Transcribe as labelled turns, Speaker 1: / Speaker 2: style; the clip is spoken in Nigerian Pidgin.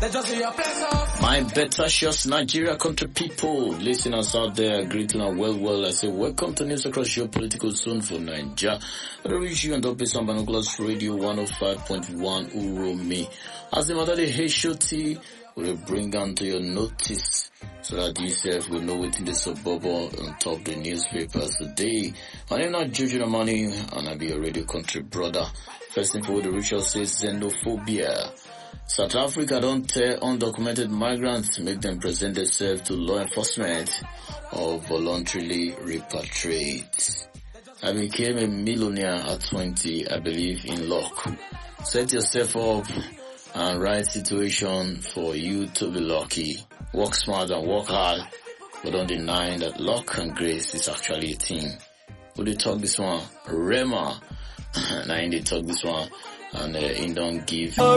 Speaker 1: My better shots, Nigeria country people, listeners out there, greeting and well. I say welcome to News Across Your Political Zone for Nigeria. I reach you on WPSM Binoculars Radio 105.1 Uromi. As the matter the HOT will bring on to your notice so that you yourself will know within the suburb on top the newspapers today. My name is Jojo Money and I be your radio country brother. First thing for the ritual says xenophobia. South Africa don't tell undocumented migrants make them present themselves to law enforcement or voluntarily repatriate. I became a millionaire at 20, I believe in luck. Set yourself up and right situation for you to be lucky. Work smart and work hard, but don't deny that luck and grace is actually a thing. Who they talk this one? Rema. Now they talk this one and he don't give